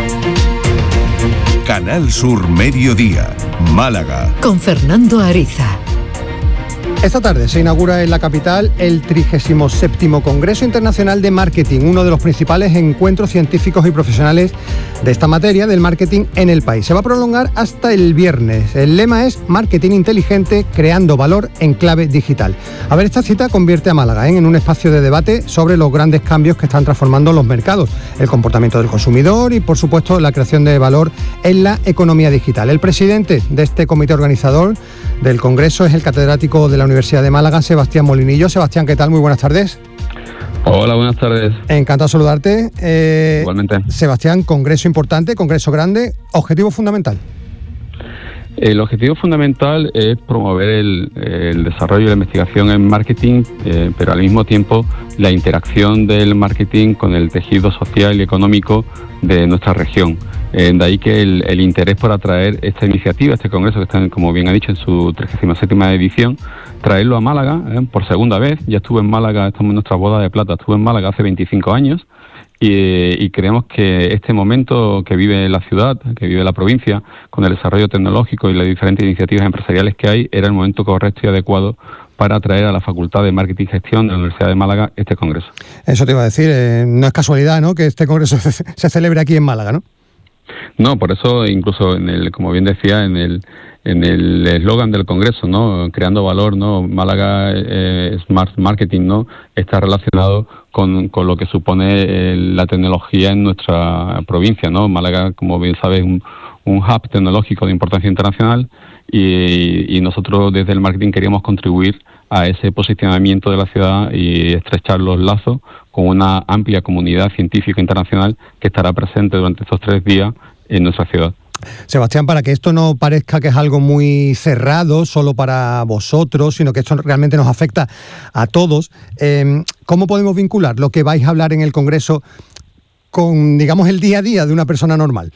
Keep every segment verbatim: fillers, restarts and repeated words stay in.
Canal Sur Mediodía, Málaga. Con Fernando Ariza. Esta tarde se inaugura en la capital el trigésimo séptimo Congreso Internacional de Marketing, uno de los principales encuentros científicos y profesionales de esta materia del marketing en el país. Se va a prolongar hasta el viernes. El lema es Marketing Inteligente, creando valor en clave digital. A ver, esta cita convierte a Málaga ¿eh? en un espacio de debate sobre los grandes cambios que están transformando los mercados, el comportamiento del consumidor y, por supuesto, la creación de valor en la economía digital. El presidente de este comité organizador del Congreso es el catedrático de la Universidad de Málaga, Sebastián Molinillo. Sebastián, ¿qué tal? Muy buenas tardes. Hola, buenas tardes. Encantado de saludarte. Eh, Igualmente. Sebastián, congreso importante, congreso grande, objetivo fundamental. El objetivo fundamental es promover el, el desarrollo y la investigación en marketing, eh, pero al mismo tiempo la interacción del marketing con el tejido social y económico de nuestra región. Eh, de ahí que el, el interés por atraer esta iniciativa, este congreso que está, como bien ha dicho, en su trigésima séptima edición, traerlo a Málaga eh, por segunda vez. Ya estuve en Málaga, estamos en nuestra boda de plata, estuve en Málaga hace veinticinco años. Y, y creemos que este momento que vive la ciudad, que vive la provincia, con el desarrollo tecnológico y las diferentes iniciativas empresariales que hay, era el momento correcto y adecuado para traer a la Facultad de Marketing y Gestión de la Universidad de Málaga este congreso. Eso te iba a decir, eh, no es casualidad, ¿no?, que este congreso se, se celebre aquí en Málaga, ¿no? No, por eso incluso, en el, como bien decía, en el en el eslogan del Congreso, ¿no?, creando valor, ¿no?, Málaga eh, Smart Marketing, ¿no?, está relacionado con, con lo que supone eh, la tecnología en nuestra provincia, ¿no? Málaga, como bien sabes, es un, un hub tecnológico de importancia internacional y, y nosotros desde el marketing queríamos contribuir a ese posicionamiento de la ciudad y estrechar los lazos con una amplia comunidad científica internacional que estará presente durante estos tres días en nuestra ciudad. Sebastián, para que esto no parezca que es algo muy cerrado solo para vosotros, sino que esto realmente nos afecta a todos, eh, ¿cómo podemos vincular lo que vais a hablar en el Congreso con, digamos, el día a día de una persona normal?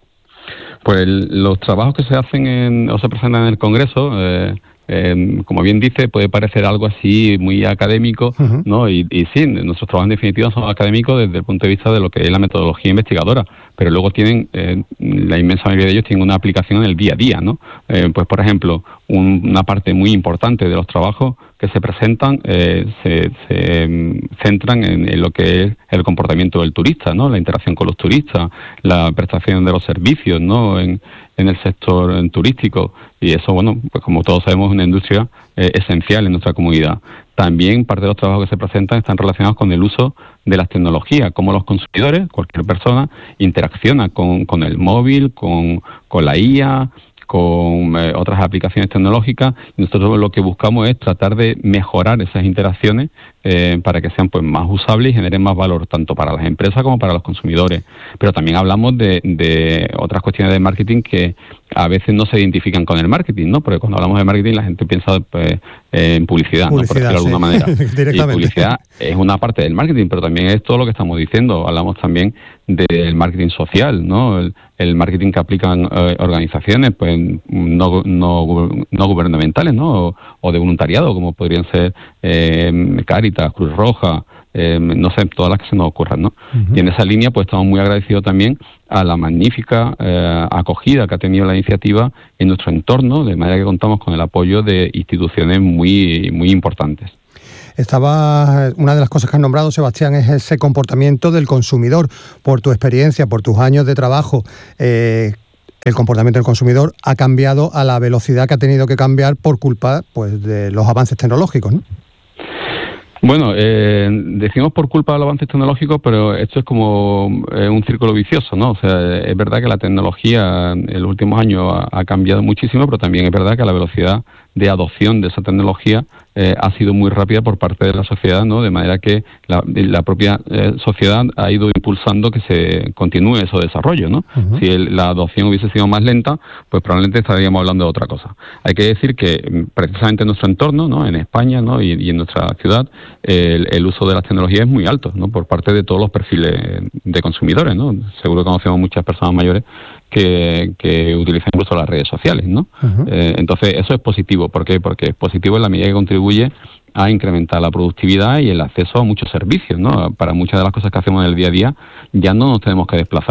Pues el, los trabajos que se hacen en, o se presentan en el Congreso, eh, eh, como bien dice, puede parecer algo así muy académico, uh-huh. ¿no? Y, y sí, nuestros trabajos en definitiva son académicos desde el punto de vista de lo que es la metodología investigadora, pero luego tienen, eh, la inmensa mayoría de ellos tienen una aplicación en el día a día, ¿no? Eh, pues, por ejemplo, un, una parte muy importante de los trabajos que se presentan eh, se, se centran en, en lo que es el comportamiento del turista, ¿no?, la interacción con los turistas, la prestación de los servicios, ¿no?, en, en el sector turístico, y eso, bueno, pues como todos sabemos, es una industria eh, esencial en nuestra comunidad. También parte de los trabajos que se presentan están relacionados con el uso de las tecnologías, cómo los consumidores, cualquier persona, interacciona con, con el móvil, con, con la I A, con eh, otras aplicaciones tecnológicas, y nosotros lo que buscamos es tratar de mejorar esas interacciones eh, para que sean pues más usables y generen más valor tanto para las empresas como para los consumidores. Pero también hablamos de, de otras cuestiones de marketing que a veces no se identifican con el marketing, ¿no? Porque cuando hablamos de marketing la gente piensa pues, eh, en publicidad, publicidad, ¿no?, por decirlo de alguna sí. manera. Y publicidad es una parte del marketing, pero también es todo lo que estamos diciendo. Hablamos también del marketing social, ¿no? El, el marketing que aplican eh, organizaciones pues no, no, no gubernamentales, ¿no? O, o de voluntariado, como podrían ser eh, Cáritas, Cruz Roja, eh, no sé, todas las que se nos ocurran, ¿no? Uh-huh. Y en esa línea pues estamos muy agradecidos también a la magnífica eh, acogida que ha tenido la iniciativa en nuestro entorno, de manera que contamos con el apoyo de instituciones muy, muy importantes. Estaba, una de las cosas que has nombrado, Sebastián, es ese comportamiento del consumidor. Por tu experiencia, por tus años de trabajo, eh, el comportamiento del consumidor ha cambiado a la velocidad que ha tenido que cambiar por culpa, pues, de los avances tecnológicos, ¿no? Bueno, eh, decimos por culpa de los avances tecnológicos, pero esto es como eh, un círculo vicioso, ¿no? O sea, es verdad que la tecnología en los últimos años ha, ha cambiado muchísimo, pero también es verdad que la velocidad de adopción de esa tecnología eh, ha sido muy rápida por parte de la sociedad, ¿no? De manera que la, la propia eh, sociedad ha ido impulsando que se continúe ese desarrollo, ¿no? Uh-huh. Si el, la adopción hubiese sido más lenta, pues probablemente estaríamos hablando de otra cosa. Hay que decir que precisamente en nuestro entorno, ¿no?, en España, ¿no?, y, y en nuestra ciudad, el, el uso de las tecnologías es muy alto, ¿no?, por parte de todos los perfiles de consumidores, ¿no? Seguro que conocemos muchas personas mayores que, que utilizan incluso las redes sociales, ¿no? Uh-huh. Eh, entonces, eso es positivo. ¿Por qué? Porque es positivo en la medida que contribuye a incrementar la productividad y el acceso a muchos servicios, ¿no? Para muchas de las cosas que hacemos en el día a día ya no nos tenemos que desplazar.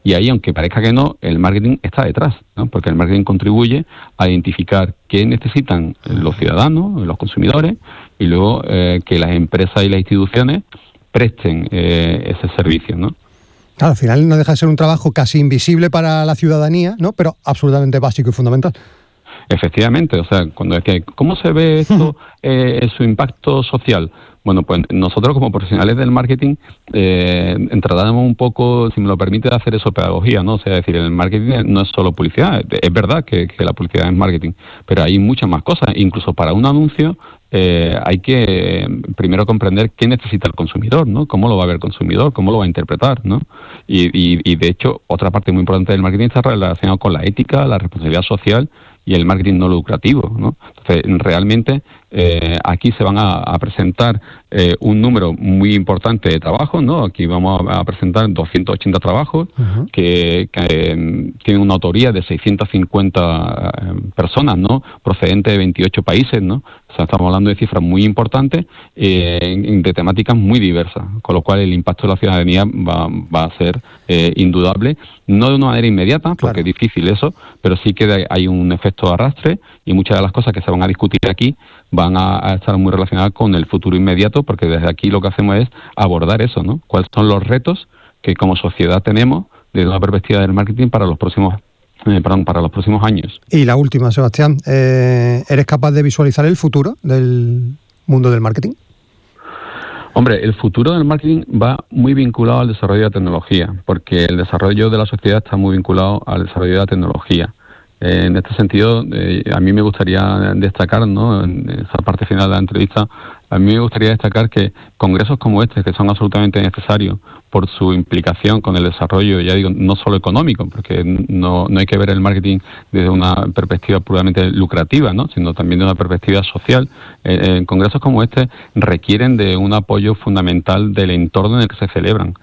Y ahí, aunque parezca que no, el marketing está detrás, ¿no? Porque el marketing contribuye a identificar qué necesitan los ciudadanos, los consumidores, y luego eh, que las empresas y las instituciones presten eh, ese servicio, ¿no? Claro, al final no deja de ser un trabajo casi invisible para la ciudadanía, ¿no? Pero absolutamente básico y fundamental. Efectivamente, o sea, cuando es que ¿cómo se ve esto, eh, su impacto social? Bueno, pues nosotros como profesionales del marketing eh, tratamos un poco, si me lo permite, hacer eso pedagogía, ¿no? O sea, es decir, el marketing no es solo publicidad, es verdad que, que la publicidad es marketing, pero hay muchas más cosas, incluso para un anuncio eh, hay que eh, primero comprender qué necesita el consumidor, ¿no? Cómo lo va a ver el consumidor, cómo lo va a interpretar, ¿no? Y, y, y de hecho, otra parte muy importante del marketing está relacionada con la ética, la responsabilidad social y el marketing no lucrativo, ¿no? Entonces, realmente eh, aquí se van a, a presentar eh, un número muy importante de trabajos, ¿no? Aquí vamos a, a presentar doscientos ochenta trabajos uh-huh. que, que eh, tienen una autoría de seiscientas cincuenta eh, personas, ¿no? Procedentes de veintiocho países, ¿no? O sea, estamos hablando de cifras muy importantes eh, de temáticas muy diversas, con lo cual el impacto de la ciudadanía va, va a ser eh, indudable, no de una manera inmediata, porque claro. es difícil eso, pero sí que hay un efecto de arrastre y muchas de las cosas que se van a discutir aquí van a, a estar muy relacionadas con el futuro inmediato, porque desde aquí lo que hacemos es abordar eso, ¿no? ¿Cuáles son los retos que como sociedad tenemos desde una perspectiva del marketing para los próximos Eh, perdón, para los próximos años? Y la última, Sebastián, eh, ¿eres capaz de visualizar el futuro del mundo del marketing? Hombre, el futuro del marketing va muy vinculado al desarrollo de la tecnología, porque el desarrollo de la sociedad está muy vinculado al desarrollo de la tecnología. Eh, en este sentido, eh, a mí me gustaría destacar, ¿no?, en esa parte final de la entrevista, a mí me gustaría destacar que congresos como este, que son absolutamente necesarios por su implicación con el desarrollo, ya digo, no solo económico, porque no, no hay que ver el marketing desde una perspectiva puramente lucrativa, ¿no?, sino también de una perspectiva social. Eh, en congresos como este requieren de un apoyo fundamental del entorno en el que se celebran.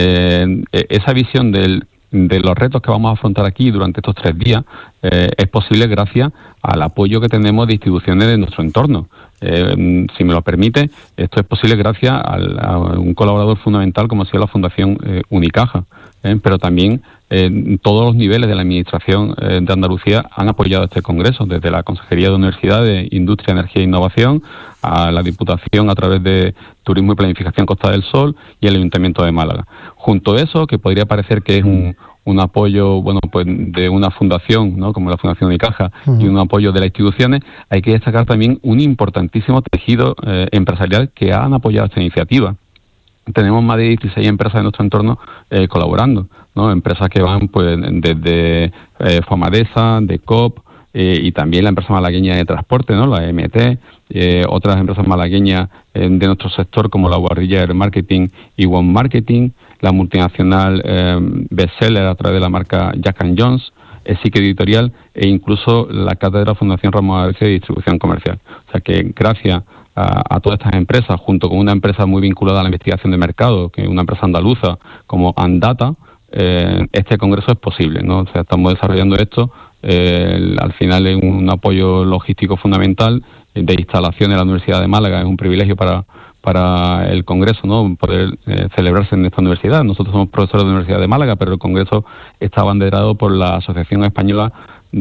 Eh, esa visión del de los retos que vamos a afrontar aquí durante estos tres días eh, es posible gracias al apoyo que tenemos de instituciones de nuestro entorno. Eh, si me lo permite, esto es posible gracias al, a un colaborador fundamental como ha sido la Fundación eh, Unicaja, eh, pero también eh, todos los niveles de la Administración eh, de Andalucía han apoyado este congreso, desde la Consejería de Universidades, Industria, Energía e Innovación, a la Diputación a través de Turismo y Planificación Costa del Sol y el Ayuntamiento de Málaga. Junto a eso, que podría parecer que es un, un apoyo, bueno, pues de una fundación, ¿no?, como la Fundación Unicaja, uh-huh. y un apoyo de las instituciones, hay que destacar también un importantísimo tejido eh, empresarial que han apoyado esta iniciativa. Tenemos más de dieciséis empresas en nuestro entorno eh, colaborando, ¿no? Empresas que van pues desde eh, Fomadesa, de Coop, eh, y también la empresa malagueña de transporte, ¿no?, la M T, eh, otras empresas malagueñas eh, de nuestro sector como la Guarrilla Air Marketing y One Marketing, la multinacional eh, Bestseller a través de la marca Jack and Jones, el SIC Editorial e incluso la Cátedra Fundación Ramón García de Distribución Comercial. O sea que gracias a, a todas estas empresas, junto con una empresa muy vinculada a la investigación de mercado, que es una empresa andaluza como Andata, eh, este congreso es posible, ¿no? O sea, estamos desarrollando esto, eh, al final es un apoyo logístico fundamental de instalación de la Universidad de Málaga, es un privilegio para para el Congreso, ¿no?, poder eh, celebrarse en esta universidad. Nosotros somos profesores de la Universidad de Málaga, pero el Congreso está abanderado por la Asociación Española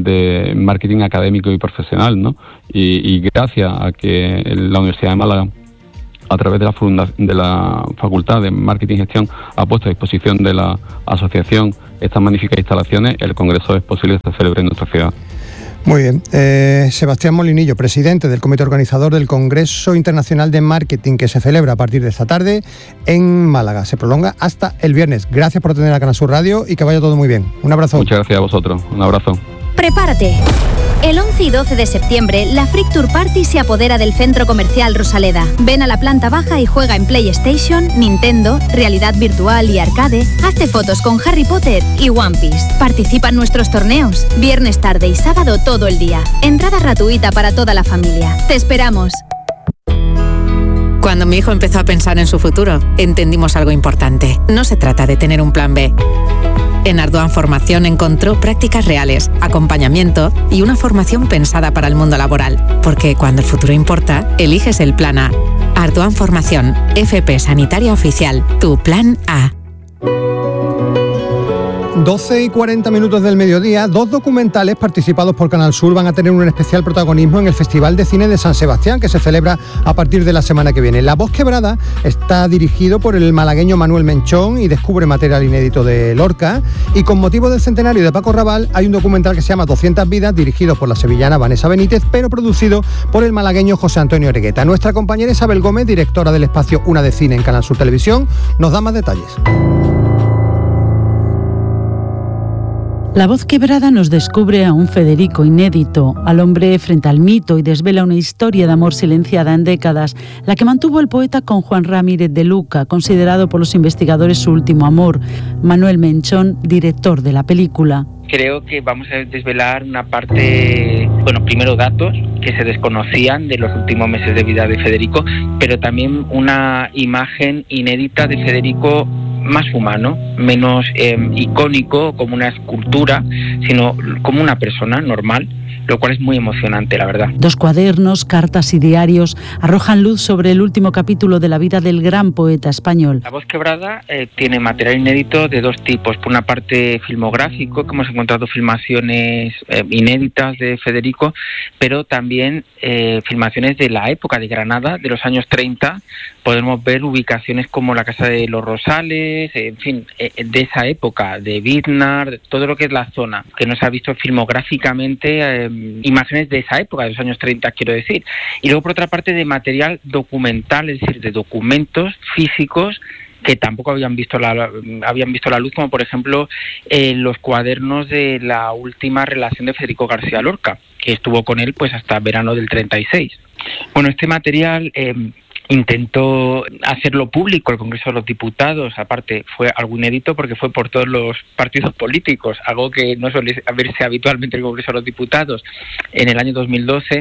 de Marketing Académico y Profesional, ¿no? Y, y gracias a que la Universidad de Málaga, a través de la, funda, de la Facultad de Marketing y Gestión, ha puesto a disposición de la asociación estas magníficas instalaciones, el Congreso es posible que se celebre en nuestra ciudad. Muy bien. Eh, Sebastián Molinillo, presidente del comité organizador del Congreso Internacional de Marketing, que se celebra a partir de esta tarde en Málaga. Se prolonga hasta el viernes. Gracias por atender a Canal Sur Radio y que vaya todo muy bien. Un abrazo. Muchas gracias a vosotros. Un abrazo. Prepárate. El once y doce de septiembre, la Freak Tour Party se apodera del Centro Comercial Rosaleda. Ven a la planta baja y juega en PlayStation, Nintendo, realidad virtual y arcade. Hazte fotos con Harry Potter y One Piece. Participa en nuestros torneos. Viernes tarde y sábado todo el día. Entrada gratuita para toda la familia. ¡Te esperamos! Cuando mi hijo empezó a pensar en su futuro, entendimos algo importante. No se trata de tener un plan B. En Ardoan Formación encontró prácticas reales, acompañamiento y una formación pensada para el mundo laboral. Porque cuando el futuro importa, eliges el plan A. Ardoan Formación, F P Sanitaria Oficial, tu plan A. doce y cuarenta minutos del mediodía, dos documentales participados por Canal Sur van a tener un especial protagonismo en el Festival de Cine de San Sebastián, que se celebra a partir de la semana que viene. La Voz Quebrada está dirigido por el malagueño Manuel Menchón y descubre material inédito de Lorca. Y con motivo del centenario de Paco Raval hay un documental que se llama doscientas vidas, dirigido por la sevillana Vanessa Benítez, pero producido por el malagueño José Antonio Oregueta. Nuestra compañera Isabel Gómez, directora del espacio Una de Cine en Canal Sur Televisión, nos da más detalles. La Voz Quebrada nos descubre a un Federico inédito, al hombre frente al mito, y desvela una historia de amor silenciada en décadas, la que mantuvo el poeta con Juan Ramírez de Luca, considerado por los investigadores su último amor. Manuel Menchón, director de la película. Creo que vamos a desvelar una parte, bueno, primero datos que se desconocían de los últimos meses de vida de Federico, pero también una imagen inédita de Federico más humano, menos eh, icónico como una escultura, sino como una persona normal, lo cual es muy emocionante, la verdad. Dos cuadernos, cartas y diarios arrojan luz sobre el último capítulo de la vida del gran poeta español. La Voz Quebrada eh, tiene material inédito de dos tipos. Por una parte, filmográfico, que hemos encontrado filmaciones eh, inéditas de Federico, pero también eh, filmaciones de la época de Granada, de los años treinta. Podemos ver ubicaciones como la Casa de los Rosales, en fin, eh, de esa época, de Biznar, de todo lo que es la zona, que no se ha visto filmográficamente, eh, imágenes de esa época, de los años treinta, quiero decir. Y luego, por otra parte, de material documental, es decir, de documentos físicos que tampoco habían visto la habían visto la luz, como por ejemplo eh, los cuadernos de la última relación de Federico García Lorca, que estuvo con él pues hasta verano del treinta y seis. Bueno, este material eh, intentó hacerlo público el Congreso de los Diputados. Aparte, fue algo inédito porque fue por todos los partidos políticos, algo que no suele verse habitualmente en el Congreso de los Diputados en el año dos mil doce,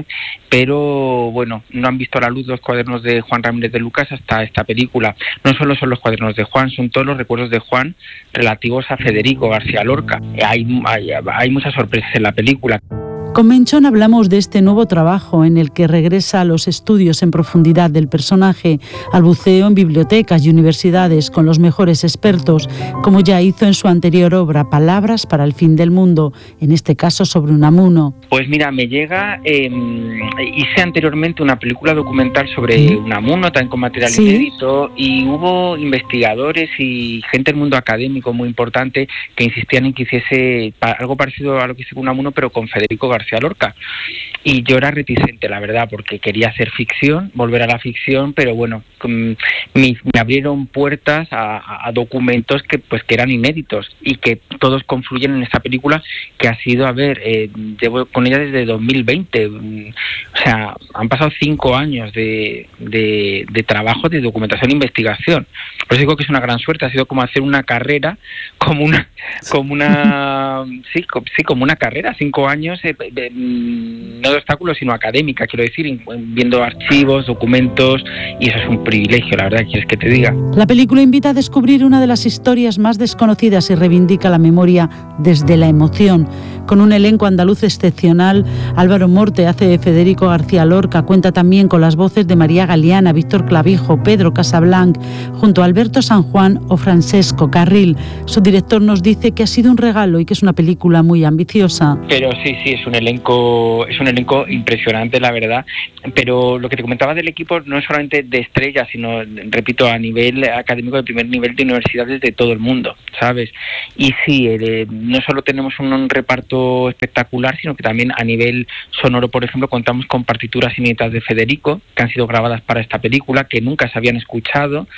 pero bueno, no han visto a la luz los cuadernos de Juan Ramírez de Lucas hasta esta película. No solo son los cuadernos de Juan, son todos los recuerdos de Juan relativos a Federico García Lorca. Hay, hay, hay muchas sorpresas en la película. Con Menchón hablamos de este nuevo trabajo en el que regresa a los estudios en profundidad del personaje, al buceo en bibliotecas y universidades con los mejores expertos, como ya hizo en su anterior obra, Palabras para el fin del mundo, en este caso sobre Unamuno. Pues mira, me llega, eh, hice anteriormente una película documental sobre Unamuno, también con material ¿Sí? inédito, y hubo investigadores y gente del mundo académico muy importante que insistían en que hiciese algo parecido a lo que hice con Unamuno, pero con Federico García Lorca, y yo era reticente, la verdad, porque quería hacer ficción, volver a la ficción, pero bueno, me, me abrieron puertas a, a documentos que pues que eran inéditos y que todos confluyen en esta película, que ha sido, a ver, eh, llevo con ella desde dos mil veinte, o sea, han pasado cinco años de, de, de trabajo de documentación e investigación. Por eso digo que es una gran suerte, ha sido como hacer una carrera, como una, como una, sí, como, sí, como una carrera, cinco años. Eh, De, no de obstáculos, sino académica, quiero decir, viendo archivos, documentos, y eso es un privilegio, la verdad, ¿quieres que te diga? La película invita a descubrir una de las historias más desconocidas y reivindica la memoria desde la emoción. Con un elenco andaluz excepcional, Álvaro Morte hace de Federico García Lorca, cuenta también con las voces de María Galeana, Víctor Clavijo, Pedro Casablanc, junto a Alberto San Juan o Francesco Carril. Su director nos dice que ha sido un regalo y que es una película muy ambiciosa. Pero sí, sí, es un elenco, es un elenco impresionante, la verdad, pero lo que te comentaba del equipo no es solamente de estrellas, sino, repito, a nivel académico de primer nivel de universidades de todo el mundo, ¿sabes? Y sí, eh, no solo tenemos un, un reparto espectacular, sino que también a nivel sonoro, por ejemplo, contamos con partituras inéditas de Federico, que han sido grabadas para esta película, que nunca se habían escuchado,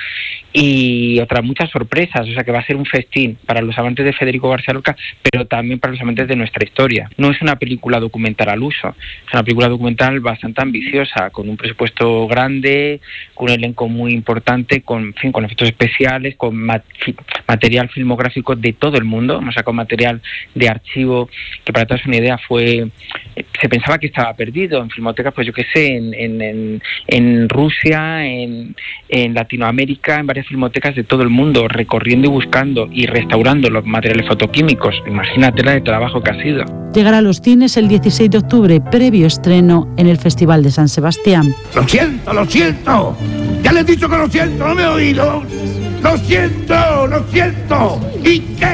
y otras muchas sorpresas, o sea que va a ser un festín para los amantes de Federico García Lorca, pero también para los amantes de nuestra historia. No es una película documental al uso, es una película documental bastante ambiciosa, con un presupuesto grande, con un elenco muy importante, con, en fin, con efectos especiales, con mat- material filmográfico de todo el mundo. Hemos sacado material de archivo que, para darse una idea, fue se pensaba que estaba perdido en filmotecas, pues yo qué sé, en, en, en, en Rusia, en, en Latinoamérica, en varias filmotecas de todo el mundo, recorriendo y buscando y restaurando los materiales fotoquímicos. Imagínate la de trabajo que ha sido. Llegará a los cines el dieciséis de octubre, previo estreno en el Festival de San Sebastián. ¡Lo siento, lo siento! ¡Ya le he dicho que lo siento, no me he oído! ¡Lo siento, lo siento! ¿Y qué?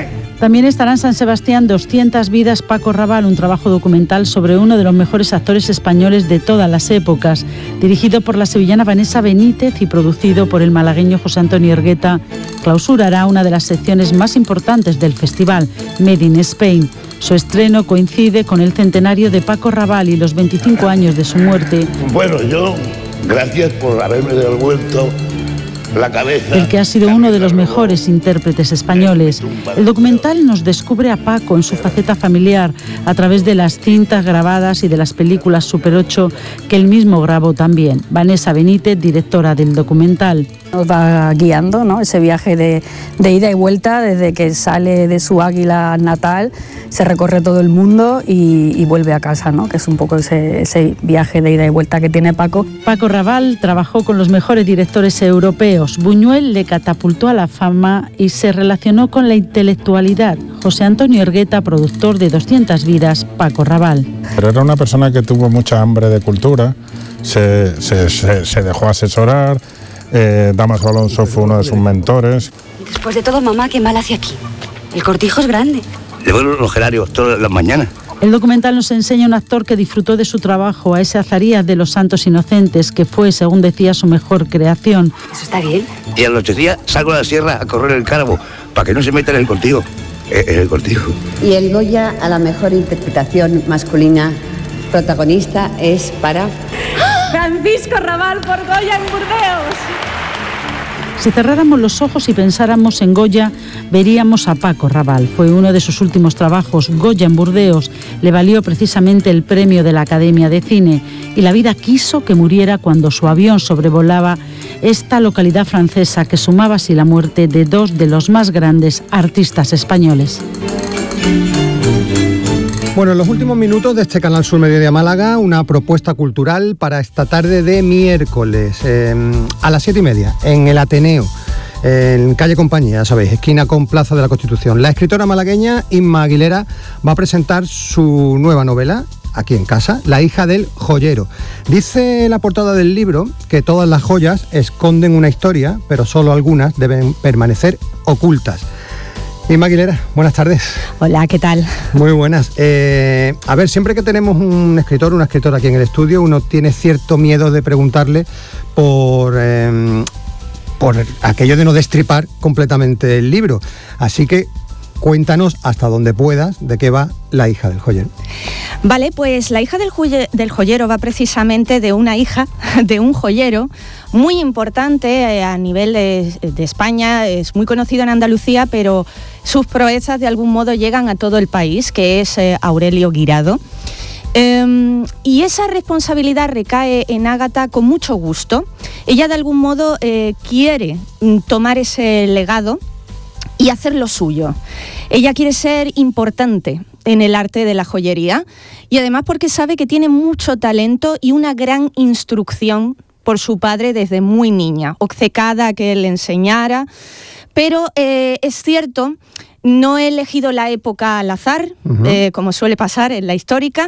También estará en San Sebastián doscientas vidas Paco Rabanne, un trabajo documental sobre uno de los mejores actores españoles de todas las épocas, dirigido por la sevillana Vanessa Benítez y producido por el malagueño José Antonio Ergueta. Clausurará una de las secciones más importantes del festival, Made in Spain. Su estreno coincide con el centenario de Paco Rabanne y los veinticinco años de su muerte. Bueno, yo, gracias por haberme devuelto la cabeza. El que ha sido uno de los mejores intérpretes españoles. El documental nos descubre a Paco en su faceta familiar a través de las cintas grabadas y de las películas Super ocho que él mismo grabó también. Vanessa Benítez, directora del documental. Nos va guiando, ¿no? Ese viaje de, de ida y vuelta desde que sale de su Águila natal, se recorre todo el mundo y, y vuelve a casa, ¿no? Que es un poco ese, ese viaje de ida y vuelta que tiene Paco. Paco Rabanne trabajó con los mejores directores europeos. Buñuel le catapultó a la fama y se relacionó con la intelectualidad. José Antonio Ergueta, productor de doscientas vidas, Paco Rabanne. Pero era una persona que tuvo mucha hambre de cultura, se, se, se, se dejó asesorar. Eh, Dámaso Alonso fue uno de sus mentores. Después de todo, mamá, qué mal hace aquí. El cortijo es grande. Le vuelvo los gerarios todas las mañanas. El documental nos enseña a un actor que disfrutó de su trabajo, a ese Azarías de los Santos Inocentes, que fue, según decía, su mejor creación. Eso está bien. Y a los ocho días salgo a la sierra a correr el cárabo, para que no se meta en el cortijo. En el cortijo. Y el Goya a la mejor interpretación masculina protagonista es para... Francisco Rabanne por Goya en Burdeos. Si cerráramos los ojos y pensáramos en Goya, veríamos a Paco Rabanne. Fue uno de sus últimos trabajos. Goya en Burdeos le valió precisamente el premio de la Academia de Cine y la vida quiso que muriera cuando su avión sobrevolaba esta localidad francesa que sumaba así la muerte de dos de los más grandes artistas españoles. Bueno, en los últimos minutos de este Canal Sur Mediodía Málaga, una propuesta cultural para esta tarde de miércoles, eh, a las siete y media, en el Ateneo, en calle Compañía, ya sabéis, esquina con Plaza de la Constitución. La escritora malagueña Inma Aguilera va a presentar su nueva novela, aquí en casa, La hija del joyero. Dice la portada del libro que todas las joyas esconden una historia, pero solo algunas deben permanecer ocultas. Inma Aguilera, buenas tardes. Hola, ¿qué tal? Muy buenas. Eh, a ver, siempre que tenemos un escritor, una escritora aquí en el estudio, uno tiene cierto miedo de preguntarle por, eh, por aquello de no destripar completamente el libro. Así que cuéntanos hasta donde puedas de qué va La hija del joyero. Vale, pues La hija del, joye, del joyero va precisamente de una hija de un joyero muy importante eh, a nivel de, de España, es muy conocido en Andalucía, pero sus proezas de algún modo llegan a todo el país, que es eh, Aurelio Guirado. Eh, y esa responsabilidad recae en Ágata con mucho gusto. Ella de algún modo eh, quiere tomar ese legado y hacer lo suyo. Ella quiere ser importante en el arte de la joyería y además porque sabe que tiene mucho talento y una gran instrucción por su padre desde muy niña, obcecada a que él le enseñara. Pero eh, es cierto, no he elegido la época al azar, uh-huh. eh, como suele pasar en la histórica.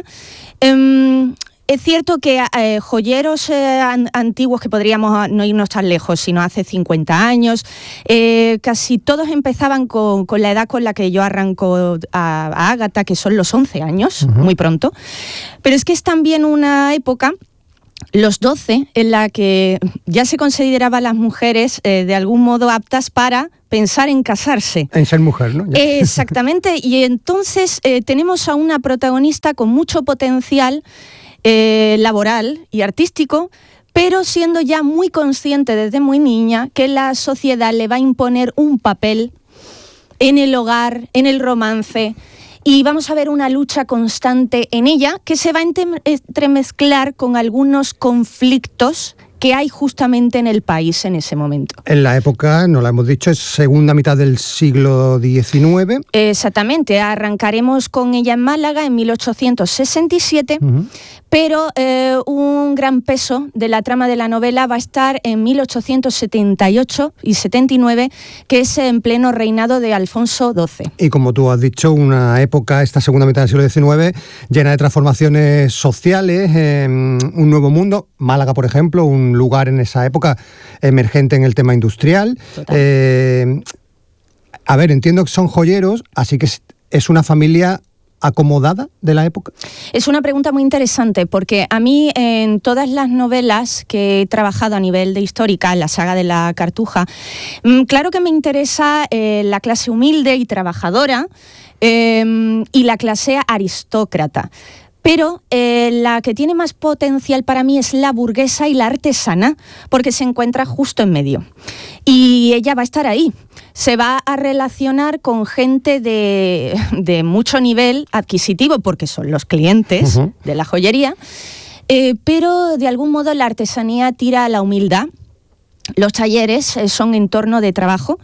Eh, Es cierto que eh, joyeros eh, an- antiguos, que podríamos no irnos tan lejos, sino hace cincuenta años, eh, casi todos empezaban con, con la edad con la que yo arranco a, a Ágata, que son los once años, uh-huh. muy pronto. Pero es que es también una época, los doce, en la que ya se consideraban las mujeres eh, de algún modo aptas para pensar en casarse. En ser mujer, ¿no? Ya. Exactamente, y entonces eh, tenemos a una protagonista con mucho potencial Eh, laboral y artístico, pero siendo ya muy consciente desde muy niña que la sociedad le va a imponer un papel en el hogar, en el romance, y vamos a ver una lucha constante en ella que se va a entremezclar con algunos conflictos que hay justamente en el país en ese momento. En la época, no la hemos dicho, es segunda mitad del siglo diecinueve. Exactamente, arrancaremos con ella en Málaga en mil ochocientos sesenta y siete, uh-huh. pero eh, un gran peso de la trama de la novela va a estar en mil ochocientos setenta y ocho y setenta y nueve, que es en pleno reinado de Alfonso doce. Y como tú has dicho, una época, esta segunda mitad del siglo diecinueve, llena de transformaciones sociales, eh, un nuevo mundo. Málaga, por ejemplo, un lugar en esa época emergente en el tema industrial. Eh, a ver, entiendo que son joyeros, así que es una familia acomodada de la época. Es una pregunta muy interesante porque a mí en todas las novelas que he trabajado a nivel de histórica, en la saga de la Cartuja, claro que me interesa eh, la clase humilde y trabajadora eh, y la clase aristócrata. Pero eh, la que tiene más potencial para mí es la burguesa y la artesana, porque se encuentra justo en medio. Y ella va a estar ahí. Se va a relacionar con gente de, de mucho nivel adquisitivo, porque son los clientes uh-huh. de la joyería, eh, pero de algún modo la artesanía tira a la humildad. Los talleres eh, son entorno de trabajo.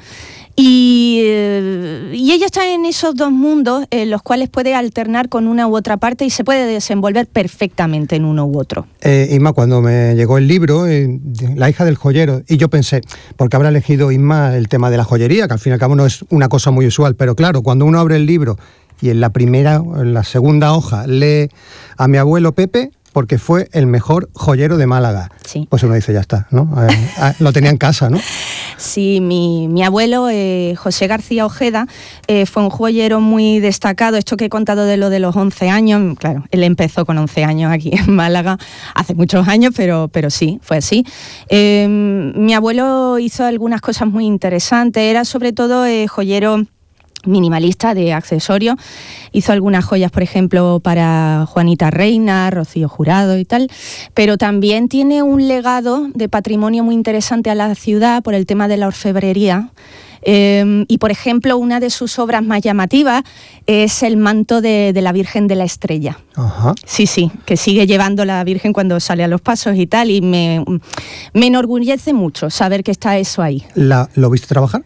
Y, eh, y ella está en esos dos mundos en los cuales puede alternar con una u otra parte y se puede desenvolver perfectamente en uno u otro. Eh, Inma, cuando me llegó el libro, eh, La hija del joyero, y yo pensé, ¿por qué habrá elegido Inma el tema de la joyería? Que al fin y al cabo no es una cosa muy usual, pero claro, cuando uno abre el libro y en la primera, en la segunda hoja lee a mi abuelo Pepe, porque fue el mejor joyero de Málaga. Sí. Pues uno dice, ya está, ¿no? Eh, eh, lo tenía en casa, ¿no? Sí, mi, mi abuelo, eh, José García Ojeda, eh, fue un joyero muy destacado. Esto que he contado de lo de los once años, claro, él empezó con once años aquí en Málaga, hace muchos años, pero, pero sí, fue así. Eh, mi abuelo hizo algunas cosas muy interesantes, era sobre todo eh, joyero minimalista de accesorios. Hizo algunas joyas, por ejemplo, para Juanita Reina, Rocío Jurado y tal, pero también tiene un legado de patrimonio muy interesante a la ciudad por el tema de la orfebrería. Eh, y, por ejemplo, una de sus obras más llamativas es el manto de, de la Virgen de la Estrella. Ajá. Sí, sí, que sigue llevando la Virgen cuando sale a los pasos y tal, y me, me enorgullece mucho saber que está eso ahí. ¿La, ¿Lo viste trabajar?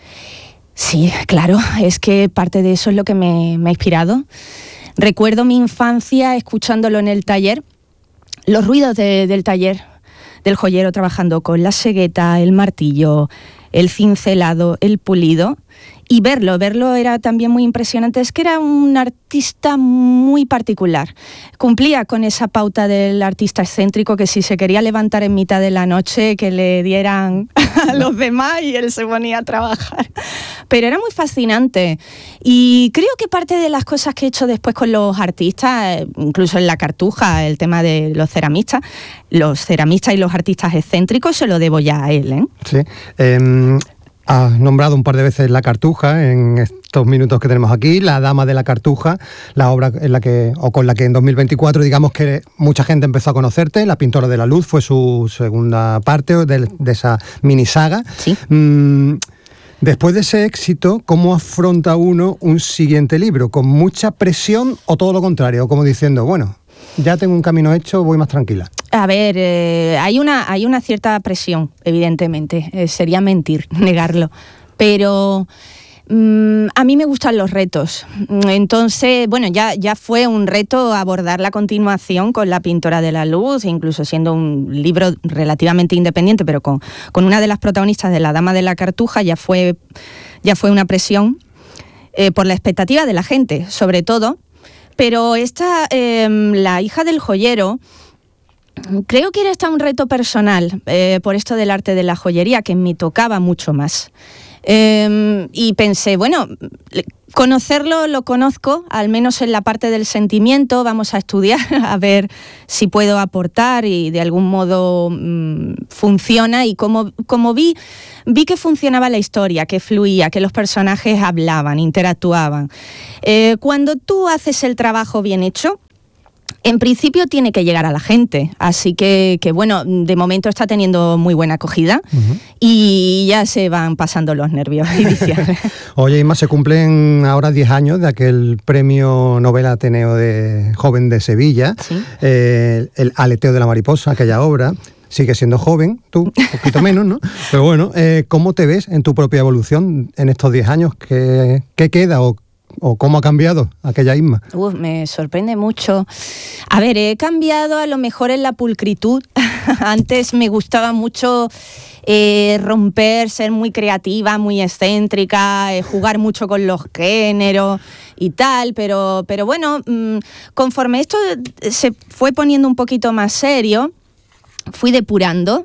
Sí, claro, es que parte de eso es lo que me, me ha inspirado. Recuerdo mi infancia escuchándolo en el taller, los ruidos de, del taller, del joyero trabajando con la segueta, el martillo, el cincelado, el pulido, y verlo, verlo era también muy impresionante. Es que era un artista muy particular. Cumplía con esa pauta del artista excéntrico que si se quería levantar en mitad de la noche, que le dieran a los demás y él se ponía a trabajar. Pero era muy fascinante. Y creo que parte de las cosas que he hecho después con los artistas, incluso en la Cartuja, el tema de los ceramistas, los ceramistas y los artistas excéntricos, se lo debo ya a él, ¿eh? Sí. Eh... Has nombrado un par de veces La Cartuja en estos minutos que tenemos aquí, La Dama de la Cartuja, la obra en la que, o con la que en dos mil veinticuatro digamos que mucha gente empezó a conocerte. La Pintora de la Luz fue su segunda parte de, de esa mini saga. Sí. Mm, después de ese éxito, ¿cómo afronta uno un siguiente libro? ¿Con mucha presión o todo lo contrario? Como diciendo, bueno, ya tengo un camino hecho, voy más tranquila. A ver, eh, hay una hay una cierta presión, evidentemente. Eh, sería mentir negarlo. Pero mmm, a mí me gustan los retos. Entonces, bueno, ya, ya fue un reto abordar la continuación con La Pintora de la Luz, incluso siendo un libro relativamente independiente, pero con, con una de las protagonistas de La Dama de la Cartuja, ya fue, ya fue una presión eh, por la expectativa de la gente, sobre todo. Pero esta, eh, La hija del joyero, creo que era hasta un reto personal eh, por esto del arte de la joyería, que me tocaba mucho más. Eh, y pensé, bueno, conocerlo lo conozco, al menos en la parte del sentimiento, vamos a estudiar, a ver si puedo aportar y de algún modo mmm, funciona. Y como, como vi, vi que funcionaba la historia, que fluía, que los personajes hablaban, interactuaban. Eh, cuando tú haces el trabajo bien hecho, en principio tiene que llegar a la gente, así que, que bueno, de momento está teniendo muy buena acogida uh-huh. y ya se van pasando los nervios iniciales. Oye, Inma, se cumplen ahora diez años de aquel premio Nobel Ateneo de Joven de Sevilla, ¿sí? eh, El aleteo de la mariposa, aquella obra. Sigue siendo joven, tú, un poquito menos, ¿no? Pero bueno, eh, ¿cómo te ves en tu propia evolución en estos diez años? ¿Qué, qué queda o ¿O cómo ha cambiado aquella Inma? Uf, me sorprende mucho. A ver, he cambiado a lo mejor en la pulcritud. Antes me gustaba mucho eh, romper, ser muy creativa, muy excéntrica, eh, jugar mucho con los géneros y tal, pero, pero bueno, mmm, conforme esto se fue poniendo un poquito más serio, fui depurando.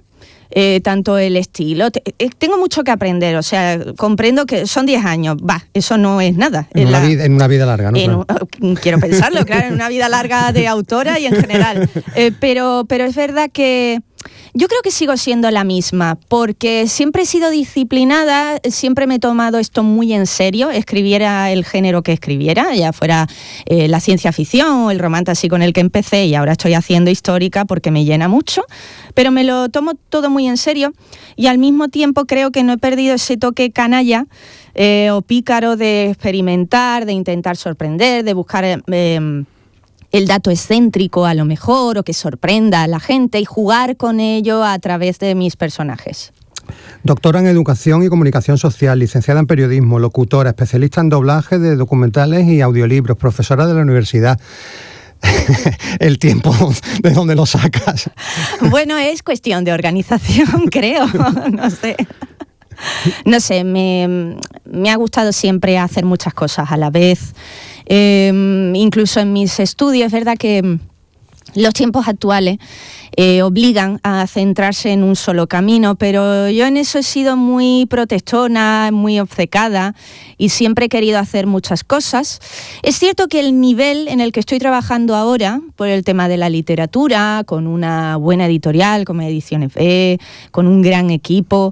eh, tanto el estilo. Te, eh, tengo mucho que aprender, o sea, comprendo que son diez años, va, eso no es nada. En, una, la, vida, en una vida larga, ¿no? En, claro. Quiero pensarlo, claro, en una vida larga de autora y en general. Eh, pero, pero es verdad que yo creo que sigo siendo la misma, porque siempre he sido disciplinada, siempre me he tomado esto muy en serio, escribiera el género que escribiera, ya fuera eh, la ciencia ficción o el romance así con el que empecé, y ahora estoy haciendo histórica porque me llena mucho, pero me lo tomo todo muy en serio y al mismo tiempo creo que no he perdido ese toque canalla eh, o pícaro de experimentar, de intentar sorprender, de buscar Eh, el dato excéntrico a lo mejor o que sorprenda a la gente y jugar con ello a través de mis personajes. Doctora en Educación y Comunicación Social, licenciada en Periodismo, locutora, especialista en doblaje de documentales y audiolibros, profesora de la universidad. El tiempo, ¿de dónde lo sacas? Bueno, es cuestión de organización, creo, no sé. No sé, me, me ha gustado siempre hacer muchas cosas a la vez. Eh, incluso en mis estudios, es verdad que los tiempos actuales eh, obligan a centrarse en un solo camino, pero yo en eso he sido muy protestona, muy obcecada y siempre he querido hacer muchas cosas. Es cierto que el nivel en el que estoy trabajando ahora, por el tema de la literatura, con una buena editorial como Ediciones B, con un gran equipo,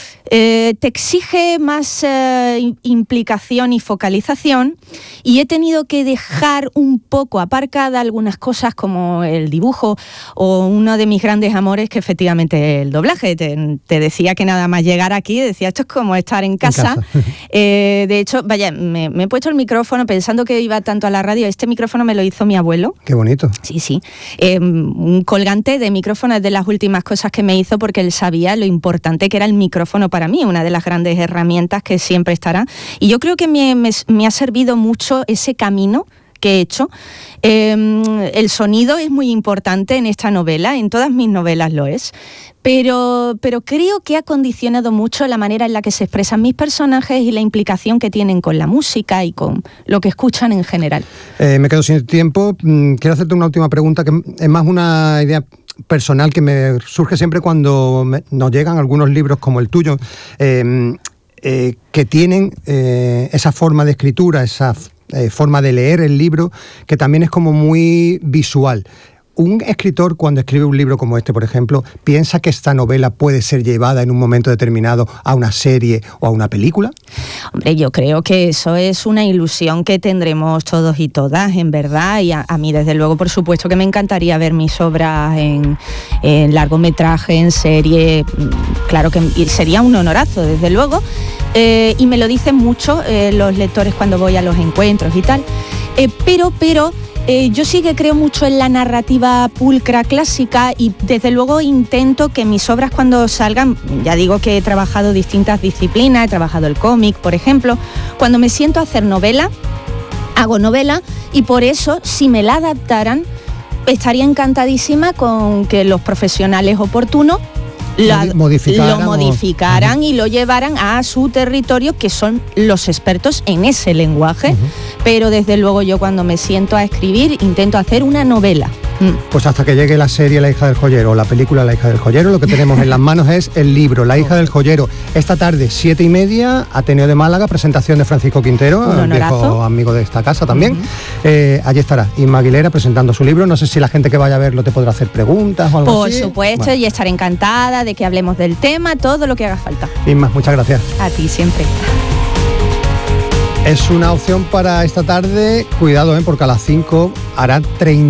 Eh, te exige más eh, implicación y focalización, y he tenido que dejar un poco aparcada algunas cosas como el dibujo o uno de mis grandes amores, que efectivamente el doblaje. Te, te decía que nada más llegar aquí, decía, esto es como estar en casa. En casa. eh, de hecho, vaya, me, me he puesto el micrófono pensando que iba tanto a la radio. Este micrófono me lo hizo mi abuelo. Qué bonito. Sí, sí. Eh, un colgante de micrófono es de las últimas cosas que me hizo, porque él sabía lo importante que era el micrófono para mí, una de las grandes herramientas que siempre estará. Y yo creo que me, me, me ha servido mucho ese camino que he hecho. Eh, el sonido es muy importante en esta novela, en todas mis novelas lo es, pero, pero creo que ha condicionado mucho la manera en la que se expresan mis personajes y la implicación que tienen con la música y con lo que escuchan en general. Eh, me quedo sin tiempo. Quiero hacerte una última pregunta, que es más una idea personal que me surge siempre cuando me, nos llegan algunos libros como el tuyo, eh, eh, que tienen eh, esa forma de escritura, esa eh, forma de leer el libro, que también es como muy visual. ¿Un escritor, cuando escribe un libro como este, por ejemplo, piensa que esta novela puede ser llevada en un momento determinado a una serie o a una película? Hombre, yo creo que eso es una ilusión que tendremos todos y todas, en verdad, y a, a mí, desde luego, por supuesto, que me encantaría ver mis obras en, en largometraje, en serie. Claro que sería un honorazo, desde luego, eh, y me lo dicen mucho eh, los lectores cuando voy a los encuentros y tal, eh, pero, pero... Eh, yo sí que creo mucho en la narrativa pulcra clásica, y desde luego intento que mis obras, cuando salgan, ya digo que he trabajado distintas disciplinas, he trabajado el cómic, por ejemplo, cuando me siento a hacer novela, hago novela, y por eso, si me la adaptaran, estaría encantadísima con que los profesionales oportunos La, modificaran, lo modificaran o... y lo llevaran a su territorio, que son los expertos en ese lenguaje. Uh-huh. Pero desde luego yo, cuando me siento a escribir, intento hacer una novela. Mm. Pues hasta que llegue la serie La hija del joyero o la película La hija del joyero, lo que tenemos en las manos es el libro La hija del joyero. Esta tarde, siete y media, Ateneo de Málaga, presentación de Francisco Quintero, un viejo amigo de esta casa también. Uh-huh. eh, allí estará Inma Aguilera presentando su libro. No sé si la gente que vaya a verlo te podrá hacer preguntas o algo Por así. Por supuesto, bueno. Y estaré encantada de que hablemos del tema, todo lo que haga falta. Inma, muchas gracias. A ti siempre. Es una opción para esta tarde. Cuidado, ¿eh? Porque a las cinco hará treinta